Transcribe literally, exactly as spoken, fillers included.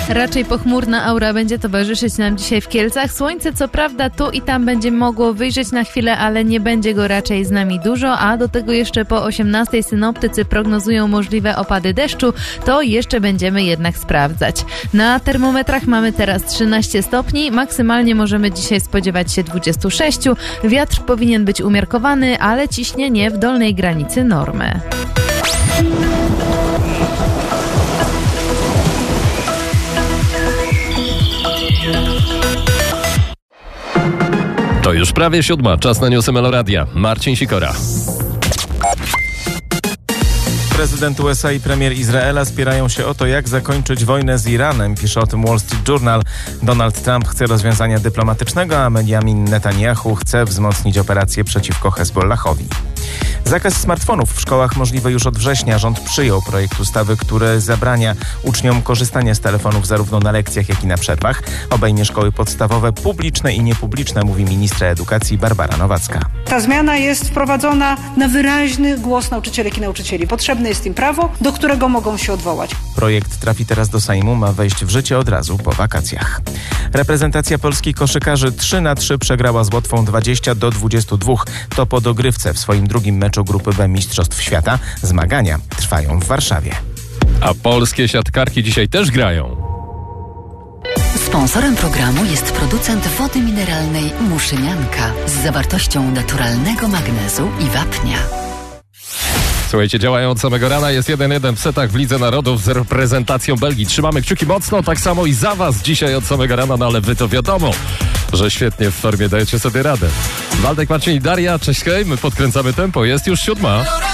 Raczej pochmurna aura będzie towarzyszyć nam dzisiaj w Kielcach. Słońce co prawda tu i tam będzie mogło wyjrzeć na chwilę, ale nie będzie go raczej z nami dużo, a do tego jeszcze po osiemnastej synoptycy prognozują możliwe opady deszczu, to jeszcze będziemy jednak sprawdzać. Na termometrach mamy teraz trzynaście stopni, maksymalnie możemy dzisiaj spodziewać się dwadzieścia sześć. Wiatr powinien być umiarkowany, ale ciśnienie w dolnej granicy normy. To już prawie siódma, czas na newsy Meloradia. Marcin Sikora. Prezydent U S A i premier Izraela spierają się o to, jak zakończyć wojnę z Iranem. Pisze o tym Wall Street Journal. Donald Trump chce rozwiązania dyplomatycznego, a Benjamin Netanyahu chce wzmocnić operację przeciwko Hezbollahowi. Zakaz smartfonów w szkołach możliwy już od września. Rząd przyjął projekt ustawy, który zabrania uczniom korzystania z telefonów zarówno na lekcjach, jak i na przerwach. Obejmie szkoły podstawowe, publiczne i niepubliczne, mówi ministra edukacji Barbara Nowacka. Ta zmiana jest wprowadzona na wyraźny głos nauczycielek i nauczycieli. Potrzebne jest im prawo, do którego mogą się odwołać. Projekt trafi teraz do Sejmu, ma wejść w życie od razu po wakacjach. Reprezentacja Polski koszykarzy trzy na trzy przegrała z Łotwą dwadzieścia do dwudziestu dwóch. To po dogrywce w swoim drugim meczu Grupy B Mistrzostw Świata. Zmagania trwają w Warszawie. A polskie siatkarki dzisiaj też grają. Sponsorem programu jest producent wody mineralnej Muszynianka z zawartością naturalnego magnezu i wapnia. Słuchajcie, działają od samego rana. Jest jeden jeden w setach w Lidze Narodów z reprezentacją Belgii. Trzymamy kciuki mocno, tak samo i za was dzisiaj od samego rana, no ale wy to wiadomo, że świetnie w formie dajecie sobie radę. Waldek, Marcin i Daria, cześć, hej, my podkręcamy tempo, jest już siódma.